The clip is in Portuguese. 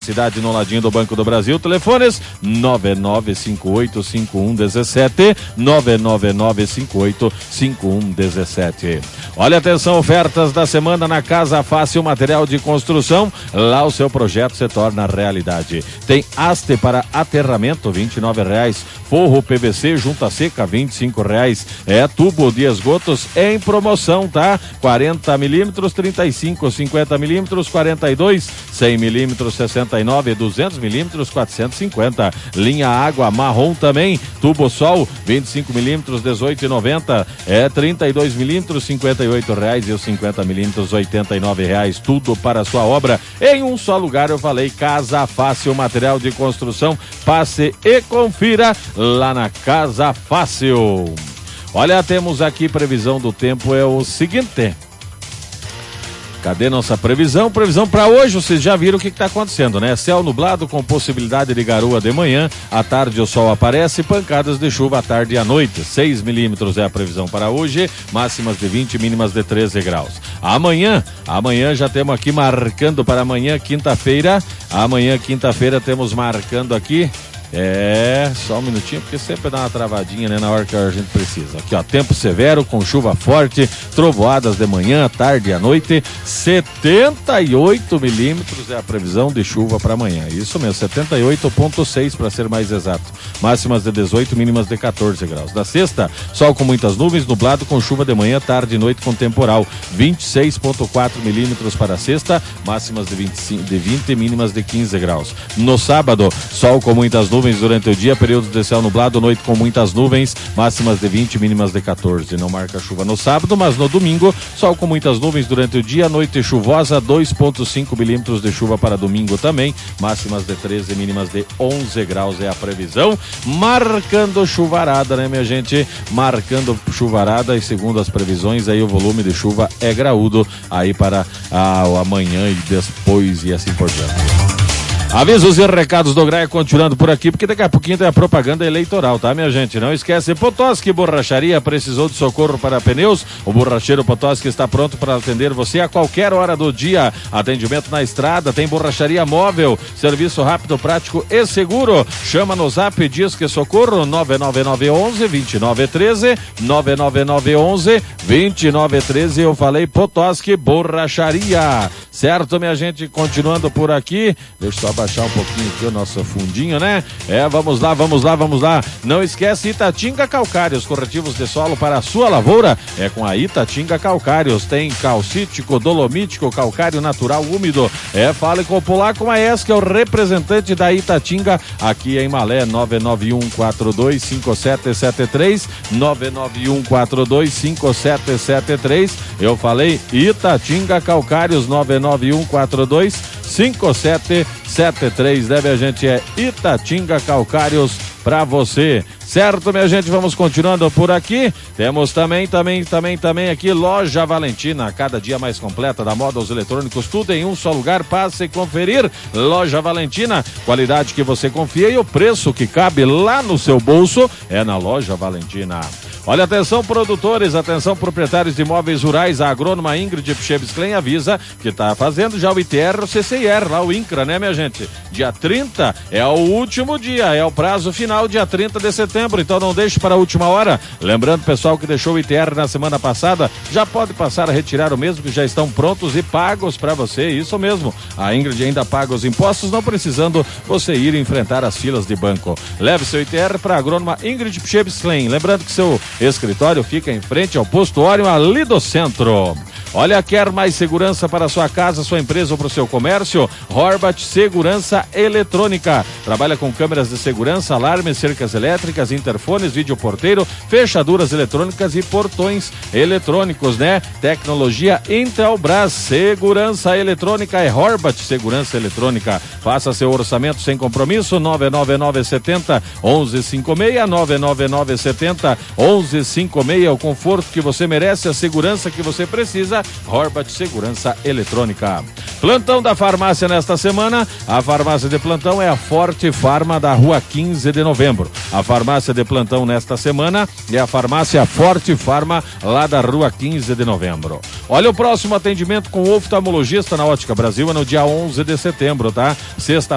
cidade, no ladinho do Banco do Brasil. Telefones 99585117, 999585117. Olha, atenção, ofertas da semana na Casa Fácil Material de Construção. Lá o seu projeto se torna realidade. Tem haste para aterramento, R$29. Forro PVC junta seca, R$25. Tubo de esgotos em promoção, tá? 40 milímetros, 35, 50 milímetros, 42, 100 milímetros, 69, 200 milímetros, 450. Linha água marrom também, tubo sol, 25 milímetros, 18,90. 32 milímetros, R$58 e os 50 milímetros, R$89. Tudo para a sua obra em um só lugar. Eu falei, Casa Fácil Material de Construção. Passe e confira lá na Casa Fácil. Olha, temos aqui previsão do tempo, é o seguinte. Cadê nossa previsão? Previsão para hoje, vocês já viram o que está acontecendo, né? Céu nublado com possibilidade de garoa de manhã, à tarde o sol aparece, pancadas de chuva à tarde e à noite. 6 milímetros é a previsão para hoje, máximas de 20, mínimas de 13 graus. Amanhã já temos aqui marcando para amanhã, quinta-feira. Amanhã, quinta-feira, temos marcando aqui. Só um minutinho, porque sempre dá uma travadinha, né, na hora que a gente precisa. Aqui, ó, tempo severo, com chuva forte, trovoadas de manhã, tarde e à noite, 78 milímetros é a previsão de chuva para amanhã. Isso mesmo, 78,6 para ser mais exato. Máximas de 18, mínimas de 14 graus. Da sexta, sol com muitas nuvens, nublado com chuva de manhã, tarde e noite com temporal. 26,4 milímetros para a sexta, máximas de 20, mínimas de 15 graus. No sábado, sol com muitas nuvens durante o dia, períodos de céu nublado, noite com muitas nuvens, máximas de 20, mínimas de 14. Não marca chuva no sábado, mas no domingo, sol com muitas nuvens durante o dia, noite chuvosa, 2,5 milímetros de chuva para domingo também, máximas de 13, mínimas de 11 graus é a previsão. Marcando chuvarada, né, minha gente? Marcando chuvarada, e segundo as previsões, aí o volume de chuva é graúdo aí para amanhã e depois e assim por diante. Avisos e recados do Graia continuando por aqui, porque daqui a pouquinho tem a propaganda eleitoral, tá, minha gente? Não esquece, Potoski Borracharia precisou de socorro para pneus? O borracheiro Potoski está pronto para atender você a qualquer hora do dia. Atendimento na estrada, tem borracharia móvel, serviço rápido, prático e seguro. Chama no zap, diz que socorro, 99911-2913, 99911-2913. Eu falei Potoski Borracharia. Certo, minha gente? Continuando por aqui, deixa eu só baixar um pouquinho aqui o nosso fundinho, né? Vamos lá. Não esquece Itatinga Calcários, corretivos de solo para a sua lavoura, com a Itatinga Calcários. Tem calcítico, dolomítico, calcário natural úmido. Fale com o Polaco Maes, que é o representante da Itatinga aqui em Malé, 991425773, 991425773. Eu falei Itatinga Calcários, 991425773, né, minha gente? Itatinga Calcários pra você. Certo, minha gente? Vamos continuando por aqui. Temos também aqui Loja Valentina, cada dia mais completa, da moda aos eletrônicos, tudo em um só lugar. Passe e conferir. Loja Valentina, qualidade que você confia e o preço que cabe lá no seu bolso é na Loja Valentina. Olha, atenção produtores, atenção proprietários de imóveis rurais, a agrônoma Ingrid Pcheves Klein avisa que está fazendo já o ITR, o CCIR, lá o INCRA, né, minha gente? Dia 30 é o último dia, é o prazo final, dia 30 de setembro, então não deixe para a última hora. Lembrando, pessoal que deixou o ITR na semana passada, já pode passar a retirar o mesmo, que já estão prontos e pagos para você, isso mesmo. A Ingrid ainda paga os impostos, não precisando você ir enfrentar as filas de banco. Leve seu ITR para a agrônoma Ingrid Pcheves Klein. Lembrando que seu escritório fica em frente ao posto Orion, ali do centro. Olha, quer mais segurança para a sua casa, sua empresa ou para o seu comércio? Horvat Segurança Eletrônica. Trabalha com câmeras de segurança, alarmes, cercas elétricas, interfones, videoporteiro, fechaduras eletrônicas e portões eletrônicos, né? Tecnologia Intelbras. Segurança eletrônica é Horvat Segurança Eletrônica. Faça seu orçamento sem compromisso, 99970-1156, 99970-1156. O conforto que você merece, a segurança que você precisa, Horvat Segurança Eletrônica. Plantão da farmácia nesta semana. A farmácia de plantão é a Forte Farma da Rua 15 de Novembro. A farmácia de plantão nesta semana é a farmácia Forte Farma, lá da Rua 15 de Novembro. Olha, o próximo atendimento com o oftalmologista na Ótica Brasil é no dia 11 de setembro, tá? Sexta